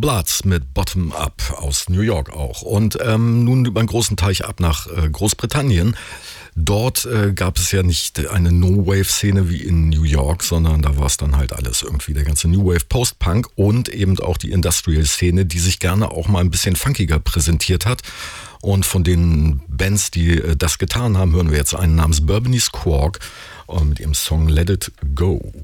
Bloods mit Bottom Up aus New York auch. Und nun über einen großen Teich ab nach Großbritannien. Dort gab es ja nicht eine No-Wave-Szene wie in New York, sondern da war es dann halt alles irgendwie. Der ganze New Wave Post-Punk und eben auch die Industrial-Szene, die sich gerne auch mal ein bisschen funkiger präsentiert hat. Und von den Bands, die das getan haben, hören wir jetzt einen namens Bourbony Squawk mit ihrem Song Let It Go.